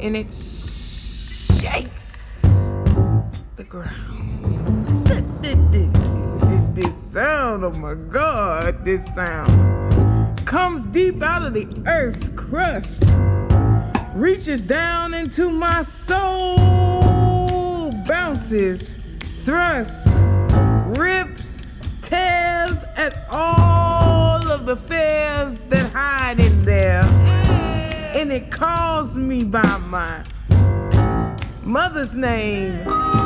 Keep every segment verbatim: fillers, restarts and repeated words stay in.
and it shakes the ground. This sound, oh my God, this sound comes deep out of the earth's crust, reaches down into my soul, bounces, thrusts, rips, tears at all of the fears that hide in there. And it calls me by my mother's name.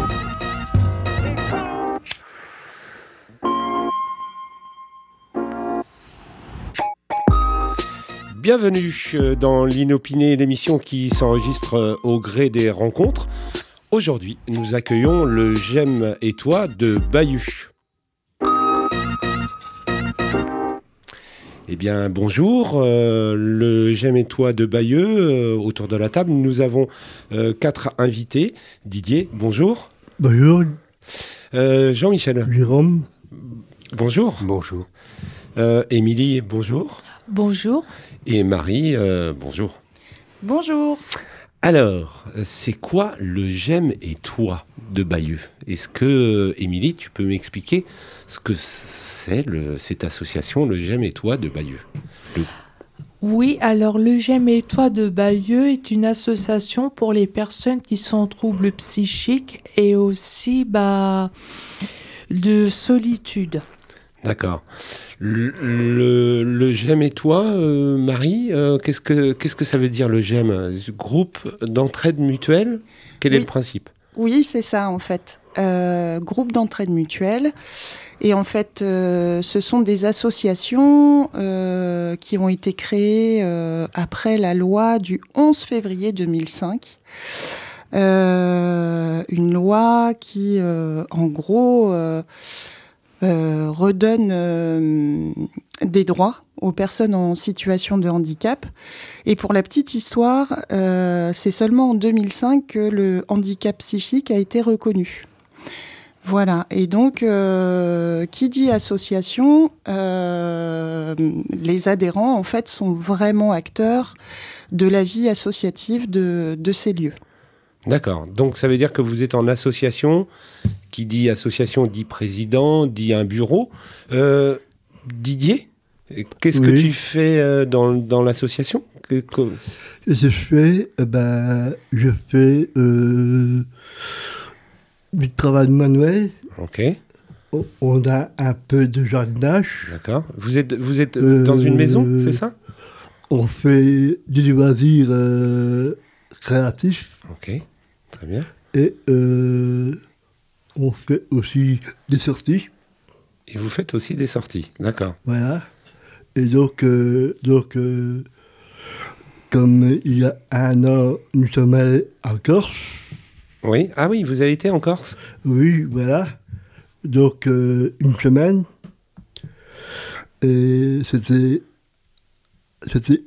Bienvenue dans l'Inopiné, l'émission qui s'enregistre au gré des rencontres. Aujourd'hui, nous accueillons le J'aime et toi de Bayeux. Eh bien, bonjour, euh, le J'aime et toi de Bayeux. Euh, autour de la table, nous avons euh, quatre invités. Didier, bonjour. Bonjour. Euh, Jean-Michel. Jérôme. Bonjour. Bonjour. Euh, Émilie, bonjour. Bonjour. Et Marie, euh, bonjour. Bonjour. Alors, c'est quoi le J'aime et toi de Bayeux ? Est-ce que, Émilie, tu peux m'expliquer ce que c'est le, cette association, le J'aime et toi de Bayeux ? le... Oui, alors le J'aime et toi de Bayeux est une association pour les personnes qui sont en troubles psychiques et aussi bah, de solitude. D'accord. Le, le, le J'aime et toi, euh, Marie, euh, qu'est-ce que, qu'est-ce que ça veut dire le J'aime ? Groupe d'entraide mutuelle ? Quel oui. est le principe ? Oui, c'est ça en fait. Euh, groupe d'entraide mutuelle. Et en fait, euh, ce sont des associations euh, qui ont été créées euh, après la loi du onze février deux mille cinq. Euh, une loi qui, euh, en gros... Euh, Euh, redonne euh, des droits aux personnes en situation de handicap. Et pour la petite histoire, euh, c'est seulement en deux mille cinq que le handicap psychique a été reconnu. Voilà. Et donc, euh, qui dit association, euh, les adhérents, en fait, sont vraiment acteurs de la vie associative de, de ces lieux. D'accord. Donc, ça veut dire que vous êtes en association. Qui dit association dit président, dit un bureau. Euh, Didier, qu'est-ce oui. que tu fais euh, dans, dans l'association ? que, que... Je fais, euh, ben, je fais euh, du travail manuel. Ok. On a un peu de jardinage. D'accord. Vous êtes, vous êtes euh, dans une maison, c'est ça ? On fait du loisir euh, créatif. Ok, très bien. Et... Euh, on fait aussi des sorties. Et vous faites aussi des sorties, d'accord. Voilà. Et donc, euh, donc euh, comme il y a un an, nous sommes allés en Corse. Oui, ah oui, vous avez été en Corse ? Oui, voilà. Donc, euh, une semaine. Et c'était... C'était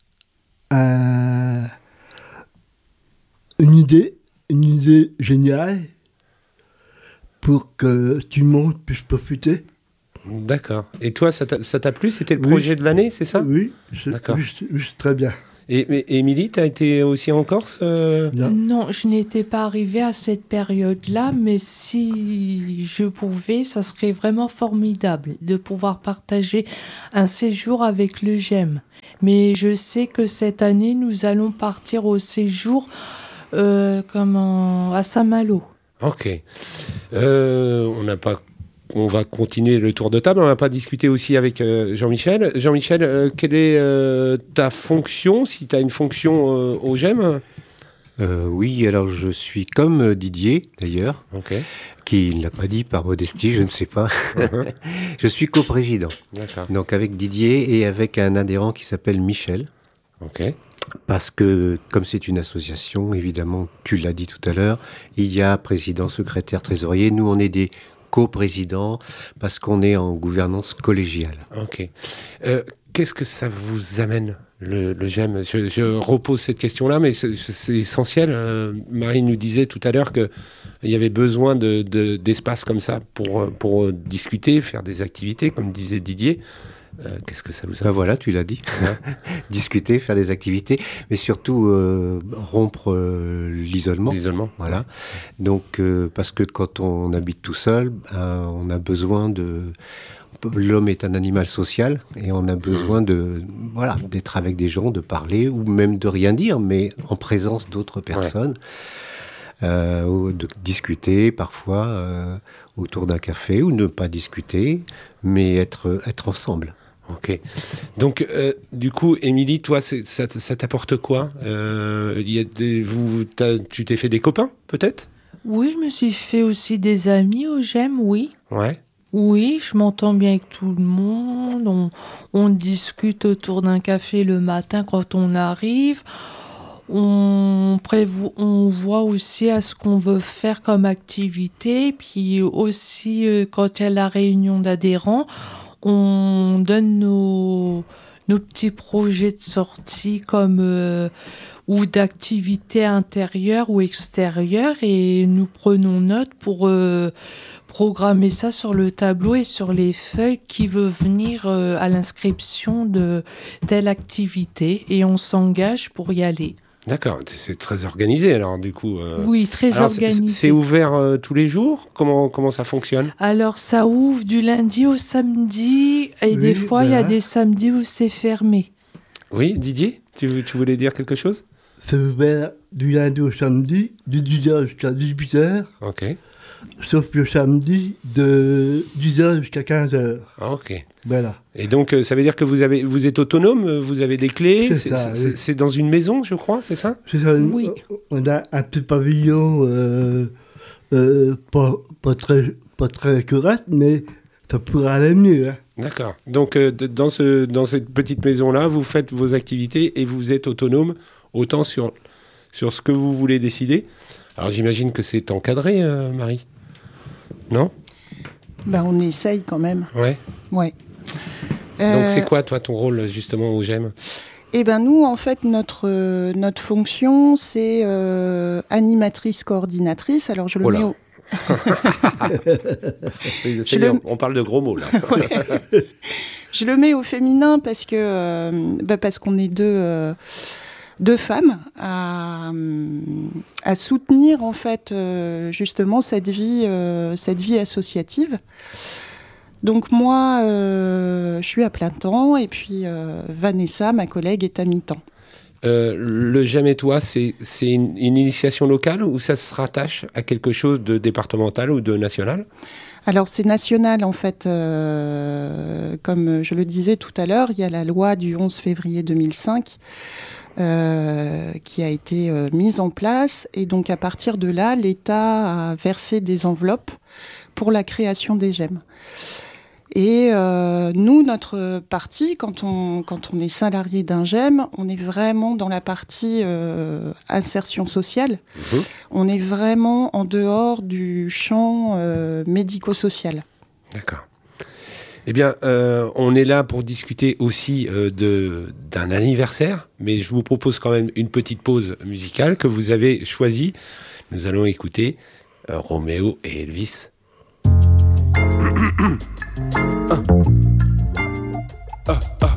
un, une idée, une idée géniale. Pour que tout le monde puisse profiter. D'accord. Et toi, ça t'a, ça t'a plu ? C'était le projet oui. de l'année, c'est ça ? Oui, c'est, d'accord. Oui, c'est, oui, c'est très bien. Et, et Émilie, tu as été aussi en Corse euh... non. non, je n'étais pas arrivée à cette période-là, mais si je pouvais, ça serait vraiment formidable de pouvoir partager un séjour avec le J'aime. Mais je sais que cette année, nous allons partir au séjour euh, comment, à Saint-Malo. Ok. Euh, on n'a pas, on va continuer le tour de table. On n'a pas discuté aussi avec euh, Jean-Michel. Jean-Michel, euh, quelle est euh, ta fonction, si tu as une fonction euh, au J'aime ? euh, Oui, alors je suis comme Didier, d'ailleurs, okay. qui ne l'a pas dit par modestie, je ne sais pas. Uh-huh. Je suis coprésident. D'accord. Donc avec Didier et avec un adhérent qui s'appelle Michel. Ok. Parce que, comme c'est une association, évidemment, tu l'as dit tout à l'heure, il y a président, secrétaire, trésorier. Nous, on est des coprésidents parce qu'on est en gouvernance collégiale. Ok. Euh, qu'est-ce que ça vous amène, le, le J'aime ? je, je repose cette question-là, mais c'est, c'est essentiel. Euh, Marie nous disait tout à l'heure qu'il y avait besoin de, de, d'espace comme ça pour, pour discuter, faire des activités, comme disait Didier. Euh, qu'est-ce que ça vous a Ben voilà, tu l'as dit. Discuter, faire des activités, mais surtout euh, rompre euh, l'isolement. L'isolement. Voilà. Donc, euh, parce que quand on habite tout seul, euh, on a besoin de... L'homme est un animal social et on a besoin de, voilà, d'être avec des gens, de parler ou même de rien dire, mais en présence d'autres personnes. Ouais. Euh, de discuter parfois euh, autour d'un café ou ne pas discuter, mais être, être ensemble. Ok. Donc, euh, du coup, Émilie, toi, c'est, ça, ça t'apporte quoi euh, y a des, vous, tu t'es fait des copains, peut-être ? Oui, je me suis fait aussi des amis au G E M, oui. Ouais. Oui, je m'entends bien avec tout le monde. On, on discute autour d'un café le matin quand on arrive. On, prévo- on voit aussi à ce qu'on veut faire comme activité. Puis aussi, euh, quand il y a la réunion d'adhérents, on donne nos, nos petits projets de sortie comme, euh, ou d'activités intérieures ou extérieures et nous prenons note pour euh, programmer ça sur le tableau et sur les feuilles qui veut venir euh, à l'inscription de telle activité et on s'engage pour y aller. D'accord, c'est très organisé alors du coup. Euh... Oui, très alors, organisé. C'est, c'est ouvert euh, tous les jours ? Comment, comment ça fonctionne ? Alors ça ouvre du lundi au samedi et Oui, des fois il voilà. y a des samedis où c'est fermé. Oui, Didier, tu, tu voulais dire quelque chose ? C'est ouvert du lundi au samedi, de dix heures jusqu'à dix-huit heures, Ok. sauf le samedi de dix heures jusqu'à quinze heures. Ah, ok. Voilà. Et donc, euh, ça veut dire que vous, avez, vous êtes autonome, vous avez des clés, C'est c'est, ça, c'est, oui. c'est dans une maison, je crois, c'est ça ? C'est ça, Oui. On a un petit pavillon euh, euh, pas, pas, très, pas très correct, mais ça pourrait aller mieux. Hein. D'accord. Donc, euh, de- dans, ce, dans cette petite maison-là, vous faites vos activités et vous êtes autonome autant sur, sur ce que vous voulez décider. Alors, j'imagine que c'est encadré, euh, Marie ? Non ? Ben, on essaye quand même. Ouais. Ouais. Donc, Euh, c'est quoi, toi, ton rôle, justement, au G E M ? Eh ben nous, en fait, notre, euh, notre fonction, c'est euh, animatrice coordinatrice. Alors, je le Oh là. mets au... C'est- Je c'est le- bien, on parle de gros mots, là. Je le mets au féminin parce que euh, bah parce qu'on est deux, euh, deux femmes à, à soutenir en fait euh, justement cette vie, euh, cette vie associative. Donc moi, euh, je suis à plein temps et puis euh, Vanessa, ma collègue, est à mi-temps. Euh, le G E M et toi, c'est, c'est une, une initiation locale ou ça se rattache à quelque chose de départemental ou de national ? Alors c'est national en fait, euh, comme je le disais tout à l'heure, il y a la loi du onze février deux mille cinq euh, qui a été euh, mise en place et donc à partir de là, l'État a versé des enveloppes pour la création des G E M. Et euh, nous, notre partie, quand on, quand on est salarié d'un G E M, on est vraiment dans la partie euh, insertion sociale. Mmh. On est vraiment en dehors du champ euh, médico-social. D'accord. Eh bien, euh, on est là pour discuter aussi euh, de, d'un anniversaire, mais je vous propose quand même une petite pause musicale que vous avez choisie. Nous allons écouter euh, Roméo et Elvis. Ah. Ah, ah.